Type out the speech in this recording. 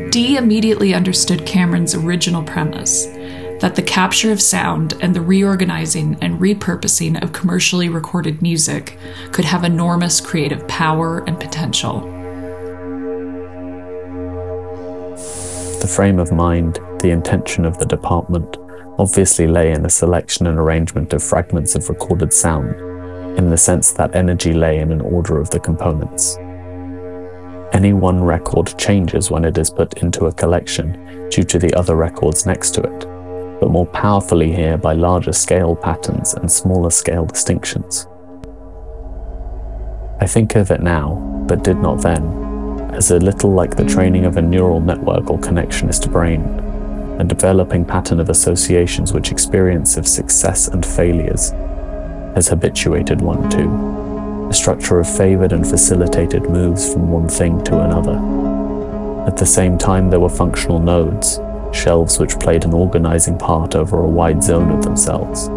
Dee immediately understood Cameron's original premise, that the capture of sound and the reorganizing and repurposing of commercially recorded music could have enormous creative power and potential. The frame of mind, the intention of the department, obviously lay in the selection and arrangement of fragments of recorded sound, in the sense that energy lay in an order of the components. Any one record changes when it is put into a collection due to the other records next to it, but more powerfully here by larger scale patterns and smaller scale distinctions. I think of it now, but did not then, as a little like the training of a neural network or connectionist brain, a developing pattern of associations which experience of success and failures has habituated one to, a structure of favored and facilitated moves from one thing to another. At the same time, there were functional nodes, shelves which played an organizing part over a wide zone of themselves.